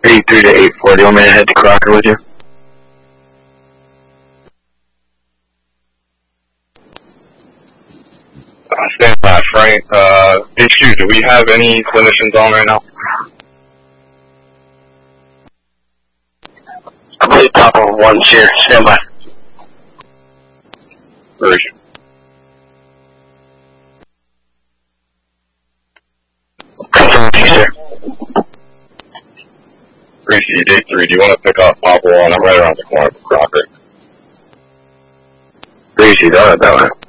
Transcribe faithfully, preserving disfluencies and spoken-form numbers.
eight three to eight four, do you want me to head to Crocker with you? Uh, stand by, Frank. Uh, H Q, do we have any clinicians on right now? I believe top of one's here. Stand by. Where is you? Confirm with you, sir. Gracie, eight three, do you want to pick up Pop one? I'm right around the corner from Crocker. Gracie, got it that way.